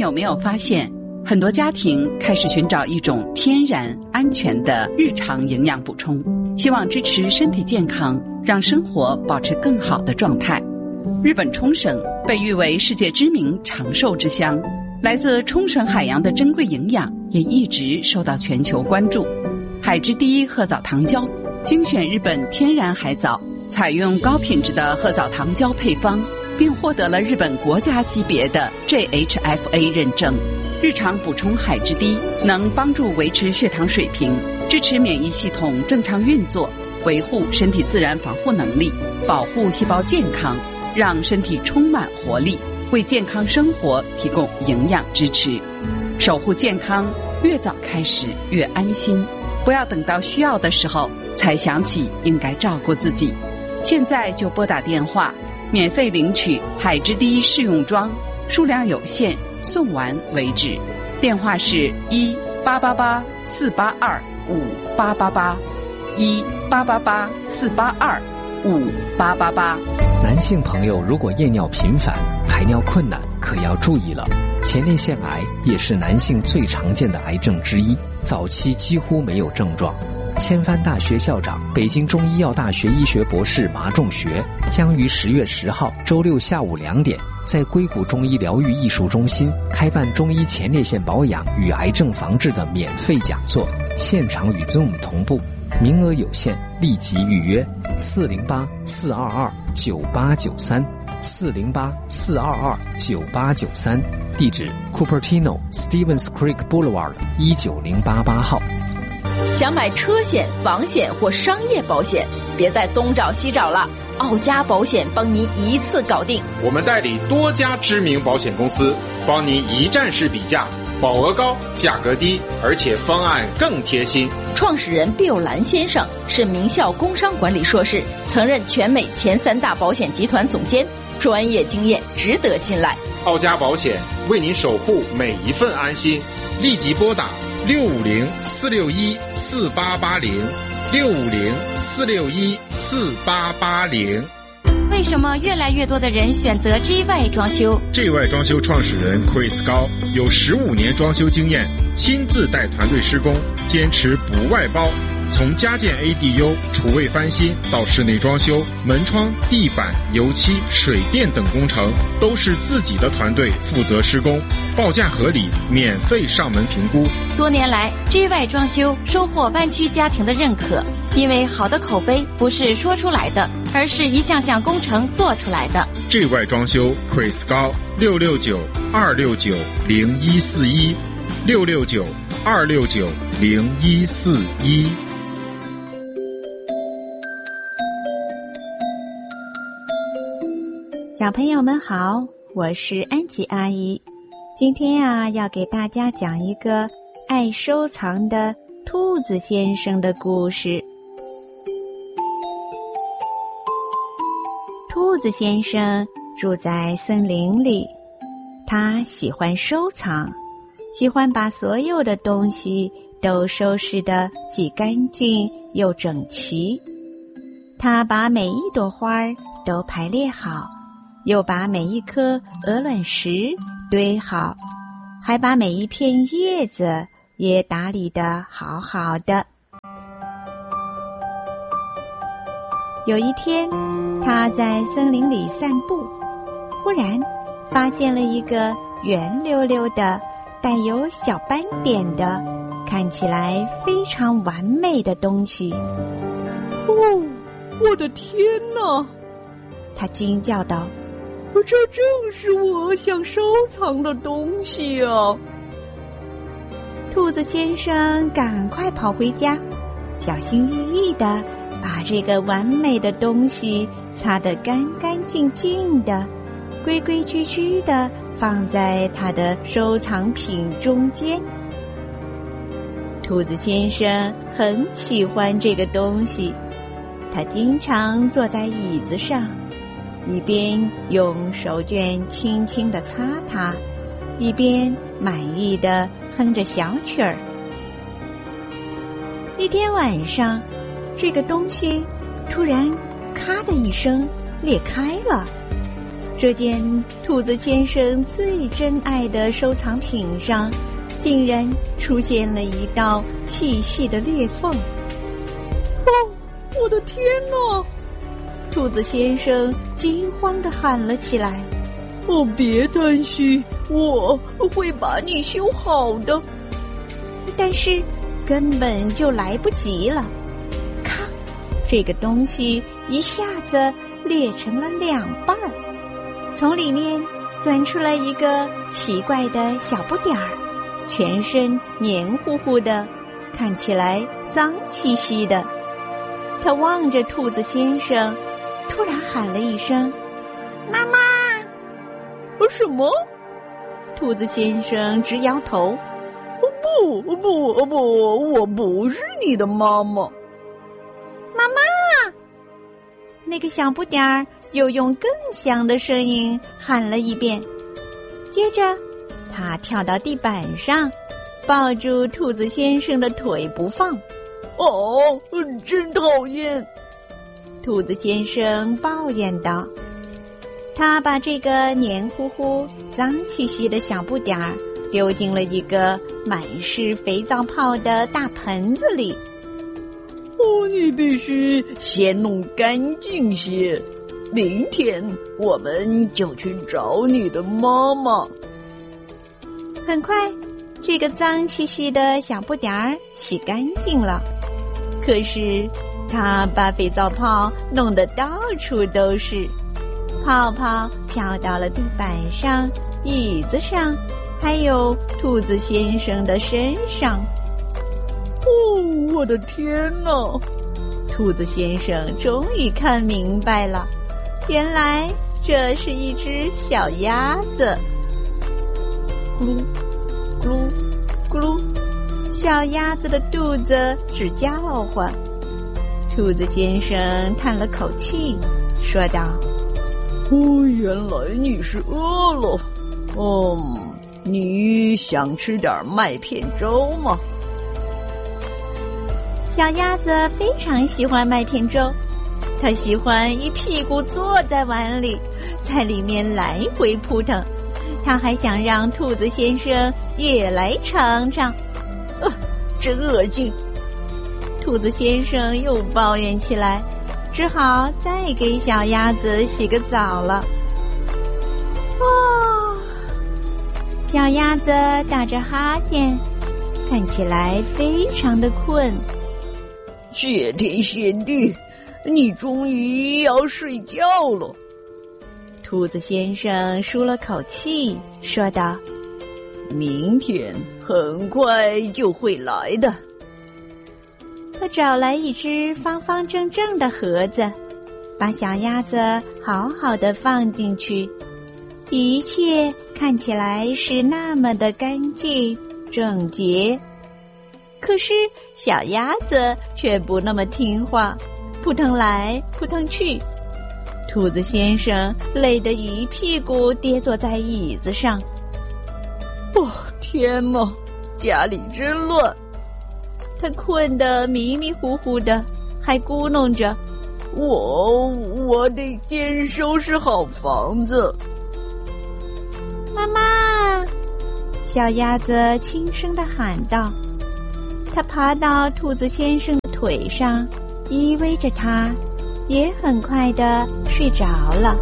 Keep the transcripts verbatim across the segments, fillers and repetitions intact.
有没有发现，很多家庭开始寻找一种天然安全的日常营养补充，希望支持身体健康，让生活保持更好的状态。日本冲绳被誉为世界知名长寿之乡，来自冲绳海洋的珍贵营养也一直受到全球关注。海之第一褐藻糖胶精选日本天然海藻，采用高品质的褐藻糖胶配方，并获得了日本国家级别的 J H F A 认证。日常补充海之滴能帮助维持血糖水平，支持免疫系统正常运作，维护身体自然防护能力，保护细胞健康，让身体充满活力，为健康生活提供营养支持。守护健康，越早开始越安心，不要等到需要的时候才想起应该照顾自己。现在就拨打电话，免费领取海之滴试用装，数量有限，送完为止。电话是一八八八四八二五八八八，一八八八四八二五八八八。 男性朋友如果夜尿频繁、排尿困难，可要注意了。前列腺癌也是男性最常见的癌症之一，早期几乎没有症状。千帆大学校长、北京中医药大学医学博士马仲学将于十月十号周六下午两点，在硅谷中医疗愈艺术中心开办中医前列腺保养与癌症防治的免费讲座，现场与 Zoom 同步，名额有限，立即预约四零八四二二九八九三 四零八四二二九八九三，地址 Cupertino Stevens Creek Boulevard 一九零八八号。 想买车险、房险或商业保险，别再东找西找了，奥家保险帮您一次搞定。 我们代理多家知名保险公司，帮您一站式比价，保额高，价格低，而且方案更贴心。 创始人毕友兰先生是名校工商管理硕士，曾任全美前三大保险集团总监，专业经验值得信赖。 奥家保险为您守护每一份安心，立即拨打六五零四六一四八八零 六五零四六一四八八零。 为什么越来越多的人选择 G Y 装修？ G Y 装修创始人 Chris 高有十五年装修经验，亲自带团队施工，坚持不外包。从家建 A D U、厨卫翻新到室内装修、门窗、地板、油漆、水电等工程，都是自己的团队负责施工，报价合理，免费上门评估。 多年来 G Y 装修收获湾区家庭的认可，因为好的口碑不是说出来的，而是一项项工程做出来的。 G Y 装修 Chris 高六六九二六九零一四一 六六九二六九零一四一。 小朋友们好，我是安琪阿姨。今天啊，要给大家讲一个爱收藏的兔子先生的故事。兔子先生住在森林里，他喜欢收藏，喜欢把所有的东西都收拾得既干净又整齐。他把每一朵花都排列好，又把每一颗鹅卵石堆好，还把每一片叶子也打理得好好的。有一天，他在森林里散步，忽然发现了一个圆溜溜的、带有小斑点的、看起来非常完美的东西。 哦，我的天哪！ 他惊叫道， 这正是我想收藏的东西啊！ 兔子先生赶快跑回家，小心翼翼地把这个完美的东西擦得干干净净的，规规矩矩地放在他的收藏品中间。兔子先生很喜欢这个东西，他经常坐在椅子上，一边用手绢轻轻地擦它，一边满意地哼着小曲儿。一天晚上，这个东西突然咔的一声裂开了， 这件兔子先生最珍爱的收藏品上，竟然出现了一道细细的裂缝。 哦，我的天哪！ 兔子先生惊慌地喊了起来： 哦，别担心，我会把你修好的。 但是根本就来不及了，咔！这个东西一下子裂成了两半儿，从里面钻出来一个奇怪的小不点儿，全身黏糊糊的，看起来脏兮兮的。他望着兔子先生，突然喊了一声：妈妈！ 什么？ 兔子先生直摇头： 不不不，我不是你的妈妈。 妈妈！那个小不点儿又用更响的声音喊了一遍，接着他跳到地板上，抱住兔子先生的腿不放。 哦，真讨厌！ 兔子先生抱怨道。他把这个黏糊糊、脏兮兮的小不点儿丢进了一个满是肥皂泡的大盆子里。 哦，你必须先弄干净些，明天我们就去找你的妈妈。 很快，这个脏兮兮的小不点儿洗干净了，可是他把肥皂泡弄得到处都是。泡泡飘到了地板上、椅子上，还有兔子先生的身上。 哦，我的天哪！ 兔子先生终于看明白了，原来这是一只小鸭子。咕噜咕噜咕噜，小鸭子的肚子直叫唤。兔子先生叹了口气，说道： 哦，原来你是饿了。嗯，你想吃点麦片粥吗？ 小鸭子非常喜欢麦片粥，它喜欢一屁股坐在碗里，在里面来回扑腾。它还想让兔子先生也来尝尝。呃，真恶心！兔子先生又抱怨起来，只好再给小鸭子洗个澡了。哦，小鸭子打着哈欠，看起来非常的困。 谢天谢地，你终于要睡觉了。 兔子先生舒了口气，说道： 明天很快就会来的。 他找来一只方方正正的盒子，把小鸭子好好的放进去，一切看起来是那么的干净整洁。可是小鸭子却不那么听话，扑腾来扑腾去。兔子先生累得一屁股跌坐在椅子上。 哦，天哪，家里真乱！ 他困得迷迷糊糊的，还咕哝着： 我我得先收拾好房子。 妈妈！小鸭子轻声地喊道。它爬到兔子先生的腿上，依偎着他，也很快地睡着了。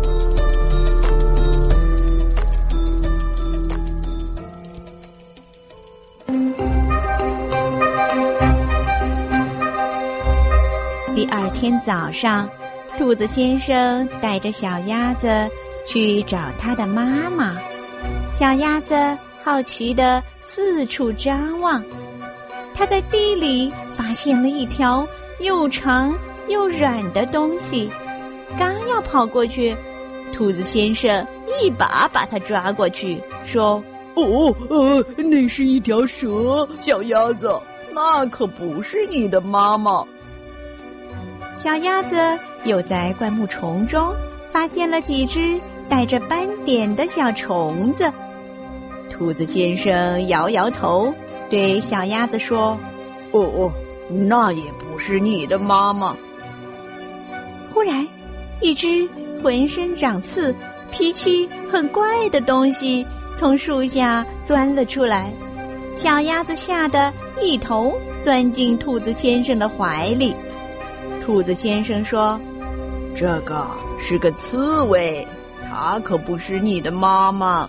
第二天早上，兔子先生带着小鸭子去找他的妈妈。小鸭子好奇地四处张望，他在地里发现了一条又长又软的东西，刚要跑过去，兔子先生一把把它抓过去，说： 哦，呃，那是一条蛇，小鸭子，那可不是你的妈妈。 小鸭子又在灌木丛中发现了几只带着斑点的小虫子。兔子先生摇摇头，对小鸭子说： 哦哦，那也不是你的妈妈。 忽然，一只浑身长刺、 脾气很怪的东西从树下钻了出来，小鸭子吓得一头钻进兔子先生的怀里。兔子先生说： 这个是个刺猬，它可不是你的妈妈。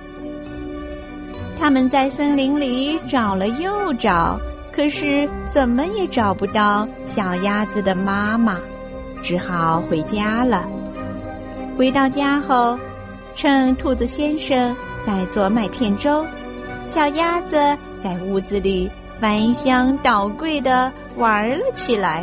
他们在森林里找了又找，可是怎么也找不到小鸭子的妈妈，只好回家了。回到家后，趁兔子先生在做麦片粥，小鸭子在屋子里翻箱倒柜地玩了起来。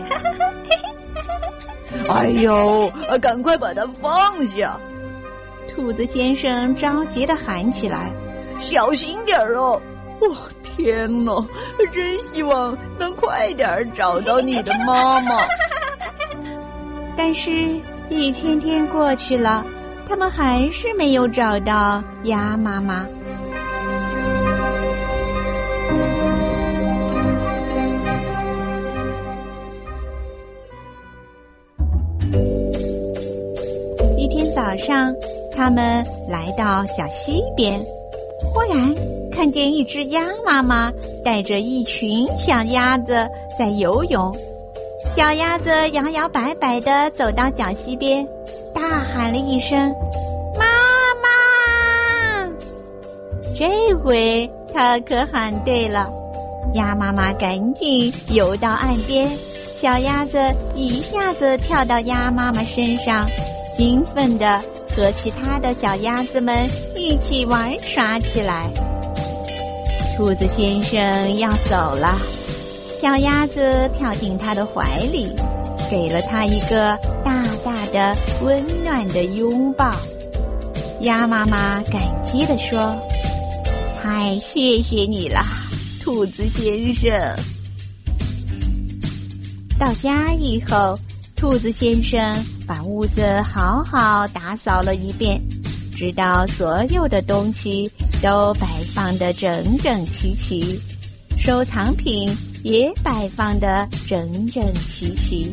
哎呦，赶快把它放下！ 兔子先生着急地喊起来： 小心点哦！哇、哦，天哪，真希望能快点找到你的妈妈。 但是一天天过去了，他们还是没有找到鸭妈妈。一天早上，他们来到小溪边，忽然看见一只鸭妈妈带着一群小鸭子在游泳。小鸭子摇摇摆摆地走到小溪边，大喊了一声：妈妈！这回他可喊对了，鸭妈妈赶紧游到岸边，小鸭子一下子跳到鸭妈妈身上，兴奋地和其他的小鸭子们一起玩耍起来。兔子先生要走了，小鸭子跳进他的怀里，给了他一个大大的温暖的拥抱。鸭妈妈感激地说：太谢谢你了，兔子先生。到家以后，兔子先生把屋子好好打扫了一遍，直到所有的东西都摆放得整整齐齐，收藏品也摆放得整整齐齐。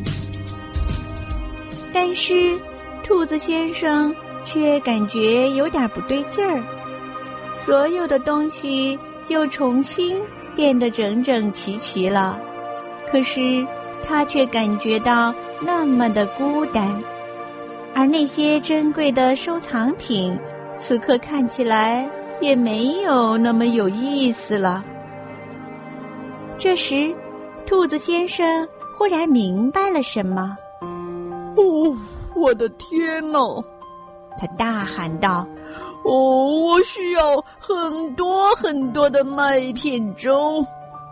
但是兔子先生却感觉有点不对劲儿，所有的东西又重新变得整整齐齐了，可是他却感觉到那么的孤单，而那些珍贵的收藏品此刻看起来也没有那么有意思了。这时，兔子先生忽然明白了什么。 哦，我的天哪！ 他大喊道： 哦，我需要很多很多的麦片粥。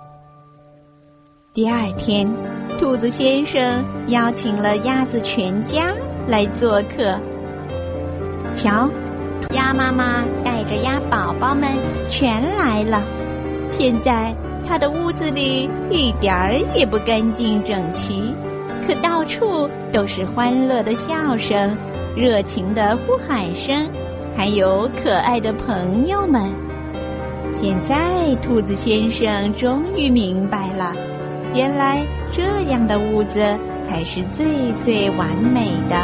第二天，兔子先生邀请了鸭子全家来做客。瞧，鸭妈妈带着鸭宝宝们全来了。现在他的屋子里一点儿也不干净整齐，可到处都是欢乐的笑声、热情的呼喊声，还有可爱的朋友们。现在兔子先生终于明白了，原来这样的屋子才是最最完美的。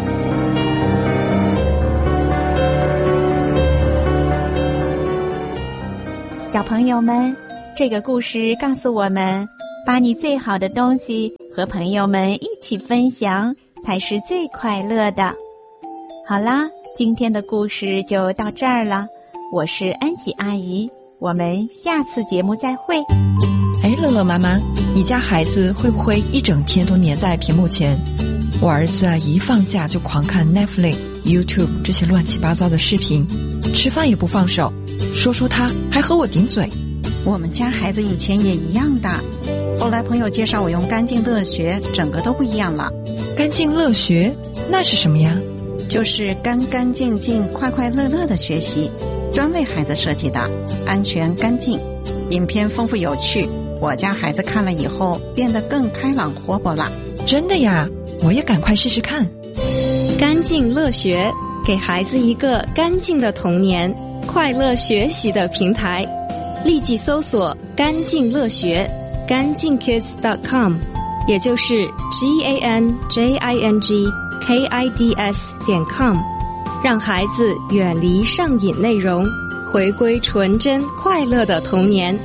小朋友们，这个故事告诉我们，把你最好的东西和朋友们一起分享，才是最快乐的。好啦，今天的故事就到这儿了，我是安吉阿姨，我们下次节目再会。 哎，乐乐妈妈，你家孩子会不会一整天都黏在屏幕前？我儿子啊，一放假就狂看 Netflix、YouTube 这些乱七八糟的视频，吃饭也不放手，说说他还和我顶嘴。 我们家孩子以前也一样的，后来朋友介绍我用干净乐学，整个都不一样了。 干净乐学那是什么呀？ 就是干干净净、快快乐乐的学习，专为孩子设计的，安全干净，影片丰富有趣。我家孩子看了以后变得更开朗活泼了。 真的呀？我也赶快试试看。 干净乐学，给孩子一个干净的童年，快乐学习的平台。立即搜索干净乐学干净 kids dot com， 也就是 G A N J I N G K I D S 点 com， 让孩子远离上瘾内容，回归纯真快乐的童年。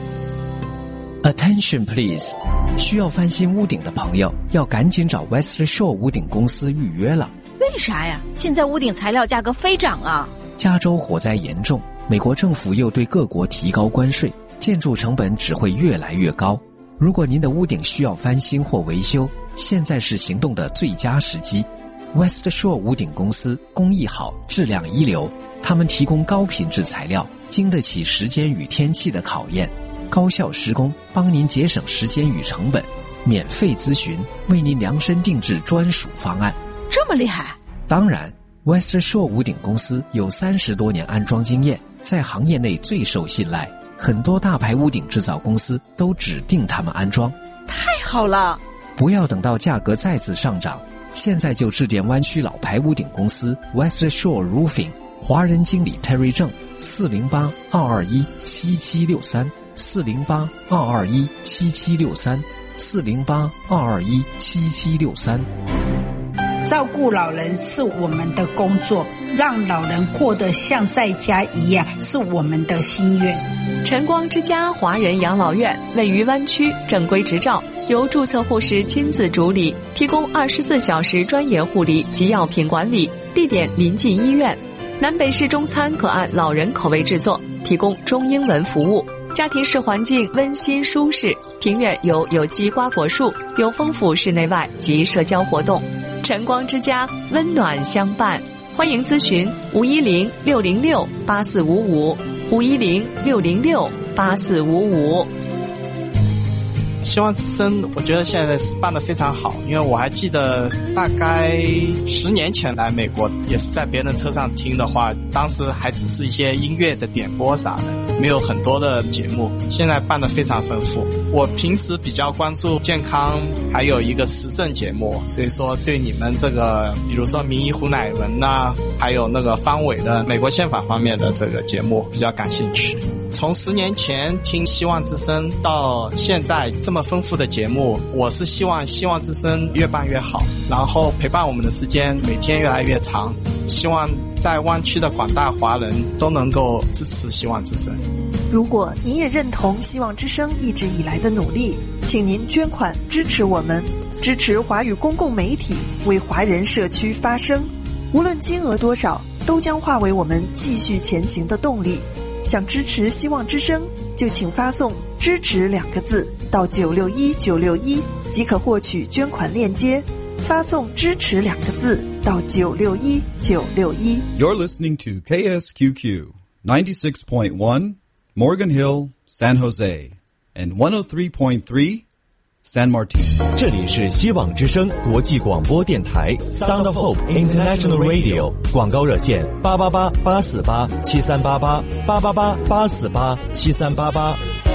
Attention please， 需要翻新屋顶的朋友要赶紧找 West Shore 屋顶公司预约了。 为啥呀？现在屋顶材料价格飞涨啊！ 加州火灾严重，美国政府又对各国提高关税，建筑成本只会越来越高。如果您的屋顶需要翻新或维修，现在是行动的最佳时机。West Shore 屋顶公司工艺好，质量一流，他们提供高品质材料，经得起时间与天气的考验，高效施工，帮您节省时间与成本，免费咨询，为您量身定制专属方案。 这么厉害？ 当然 West Shore 屋顶公司有三十多年安装经验，在行业内最受信赖，很多大牌屋顶制造公司都指定他们安装。 太好了！ 不要等到价格再次上涨，现在就致电湾区老牌屋顶公司 West Shore Roofing， 华人经理 Terry 郑，四零八二二一七七六三，四零八二二一七七六三，四零八二二一七七六三。 照顾老人是我们的工作，让老人过得像在家一样是我们的心愿。 晨光之家华人养老院位于湾区，正规执照，由注册护士亲自主理，提供二十四小时专业护理及药品管理，地点临近医院。南北式中餐可按老人口味制作，提供中英文服务。家庭式环境温馨舒适，庭院有有机瓜果树，有丰富室内外及社交活动。晨光之家温暖相伴，欢迎咨询五一零六零六八四五五，五一零六零六八四五五。 希望之声我觉得现在是办得非常好，因为我还记得大概十年前来美国，也是在别人车上听的话，当时还只是一些音乐的点播啥的，没有很多的节目，现在办得非常丰富。我平时比较关注健康，还有一个时政节目，所以说对你们这个比如说民意胡乃文啊，还有那个方伟的美国宪法方面的这个节目比较感兴趣。从十年前听希望之声到现在这么丰富的节目，我是希望希望之声越办越好，然后陪伴我们的时间每天越来越长，希望在湾区的广大华人都能够支持希望之声。 如果您也认同希望之声一直以来的努力，请您捐款支持我们，支持华语公共媒体，为华人社区发声，无论金额多少，都将化为我们继续前行的动力。想支持希望之声，就请发送支持两个字到九六一九六一，即可获取捐款链接。发送支持两个字到九六一九六一。 You're listening to K S Q Q ninety-six point one Morgan Hill, San Jose, and one oh three point three San Martin。 这里是希望之声国际广播电台 Sound of Hope International Radio， 广告热线八八八八四八七三八八八八八八四八七三八八。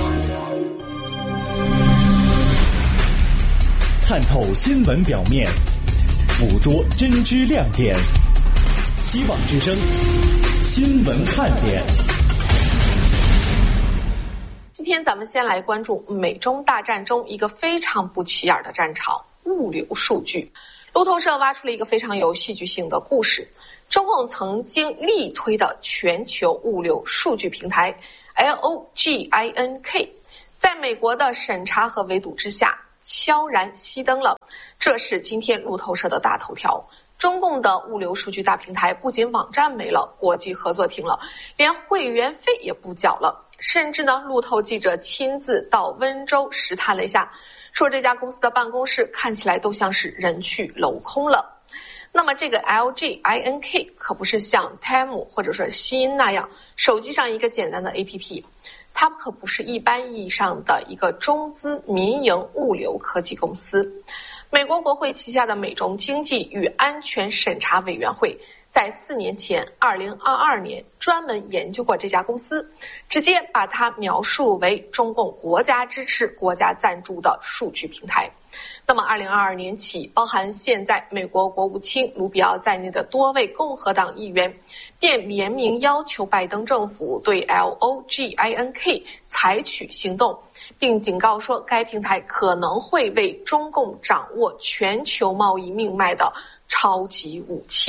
探透新闻表面，捕捉真知亮点。希望之声新闻看点。 今天咱们先来关注美中大战中一个非常不起眼的战场——物流数据。路透社挖出了一个非常有戏剧性的故事：中共曾经力推的全球物流数据平台 L O G I N K， 在美国的审查和围堵之下悄然熄灯了。这是今天路透社的大头条。中共的物流数据大平台不仅网站没了，国际合作停了，连会员费也不缴了。甚至呢，路透记者亲自到温州实探了一下，说这家公司的办公室看起来都像是人去楼空了。那么这个 L G I N K 可不是像 Temu 或者说西音那样手机上一个简单的 A P P， 它可不是一般意义上的一个中资民营物流科技公司。美国国会旗下的美中经济与安全审查委员会在四年前二零二二年专门研究过这家公司，直接把它描述为中共国家支持、国家赞助的数据平台。那么二零二二年起，包含现在美国国务卿卢比奥在内的多位共和党议员便联名要求拜登政府对 L O G I N K 采取行动，并警告说该平台可能会为中共掌握全球贸易命脉的超级武器。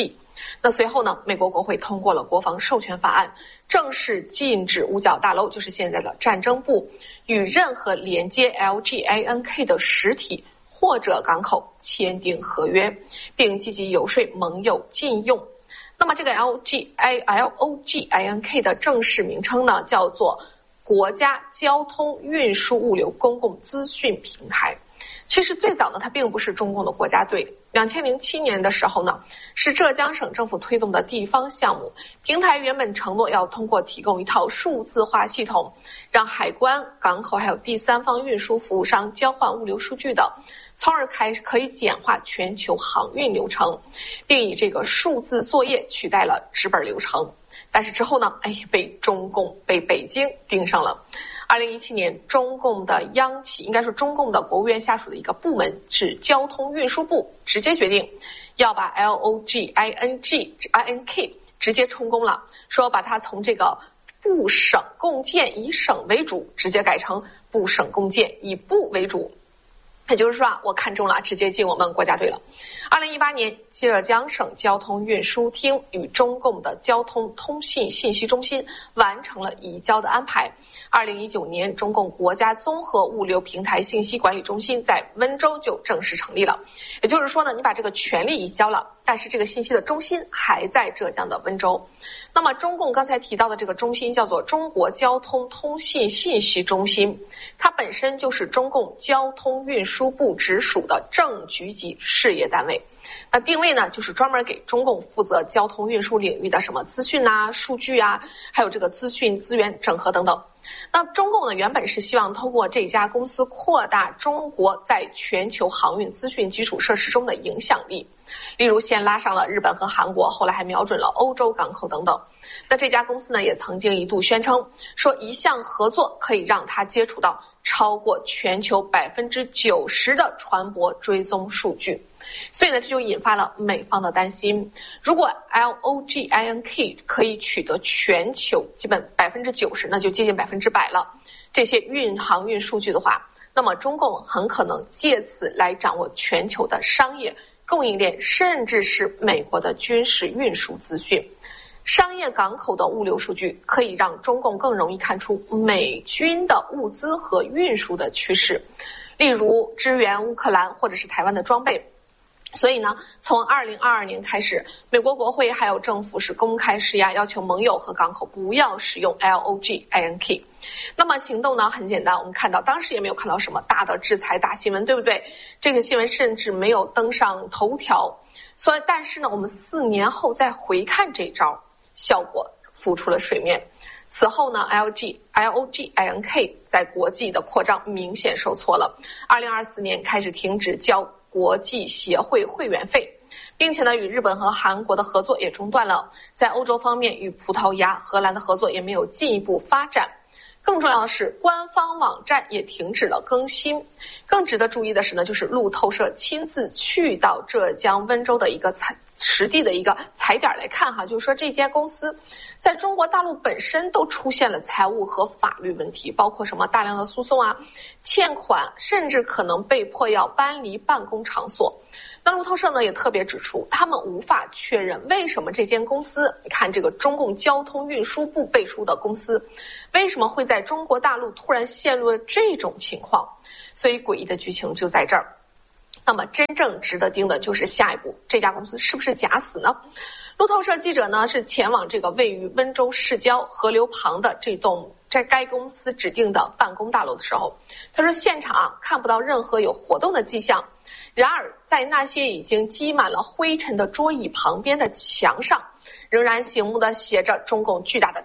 那随后呢，美国国会通过了国防授权法案，正式禁止五角大楼，就是现在的战争部，与任何连接 L G A N K 的实体或者港口签订合约，并积极游说盟友禁用。那么这个 L G A L O G A N K 的正式名称呢，叫做国家交通运输物流公共资讯平台。其实最早呢，它并不是中共的国家队。两千零七年的时候呢，是浙江省政府推动的地方项目。平台原本承诺要通过提供一套数字化系统，让海关、港口还有第三方运输服务商交换物流数据的，从而开可以简化全球航运流程，并以这个数字作业取代了纸本流程。但是之后呢，哎，被中共被北京盯上了。二零一七年，中共的央企，应该说中共的国务院下属的一个部门是交通运输部，直接决定要把 L O G I N G I N K 直接充公了，说把它从这个部省共建以省为主，直接改成部省共建以部为主。也就是说啊，我看中了，直接进我们国家队了。二零一八年，浙江省交通运输厅与中共的交通通信信息中心完成了移交的安排。二零一九年，中共国家综合物流平台信息管理中心在温州就正式成立了。也就是说呢，你把这个权力移交了，但是这个信息的中心还在浙江的温州。那么中共刚才提到的这个中心叫做中国交通通信信息中心，它本身就是中共交通运输部直属的正局级事业单位。那定位呢，就是专门给中共负责交通运输领域的什么资讯啊、数据啊，还有这个资讯资源整合等等。那中共呢，原本是希望通过这家公司扩大中国在全球航运资讯基础设施中的影响力，例如先拉上了日本和韩国，后来还瞄准了欧洲港口等等。那这家公司呢，也曾经一度宣称说，一项合作可以让它接触到超过全球百分之九十的船舶追踪数据。所以呢，这就引发了美方的担心。如果 L O G I N K 可以取得全球基本百分之九十，那就接近百分之百了。这些运航运数据的话，那么中共很可能借此来掌握全球的商业供应链，甚至是美国的军事运输资讯。商业港口的物流数据可以让中共更容易看出美军的物资和运输的趋势，例如支援乌克兰或者是台湾的装备。所以呢，从二零二二年开始，美国国会还有政府是公开施压，要求盟友和港口不要使用 L O G I N K。那么行动呢很简单，我们看到当时也没有看到什么大的制裁大新闻，对不对？这个新闻甚至没有登上头条。所以，但是呢，我们四年后再回看这招，效果浮出了水面。此后呢 ，L G L O G I N K 在国际的扩张明显受挫了。二零二四年开始停止交国际协会会员费，并且呢，与日本和韩国的合作也中断了。在欧洲方面，与葡萄牙、荷兰的合作也没有进一步发展。更重要的是，官方网站也停止了更新。更值得注意的是呢，就是路透社亲自去到浙江温州的一个采实地的一个踩点来看哈，就是说这家公司在中国大陆本身都出现了财务和法律问题，包括什么大量的诉讼啊、欠款，甚至可能被迫要搬离办公场所。那路透社呢也特别指出，他们无法确认为什么这间公司，你看这个中共交通运输部背书的公司，为什么会在中国大陆突然陷入了这种情况？所以诡异的剧情就在这儿。那么真正值得盯的就是下一步，这家公司是不是假死呢？路透社记者呢是前往这个位于温州市郊河流旁的这栋在该公司指定的办公大楼的时候，他说现场啊看不到任何有活动的迹象。然而在那些已经积满了灰尘的桌椅旁边的墙上，仍然醒目的写着中共巨大的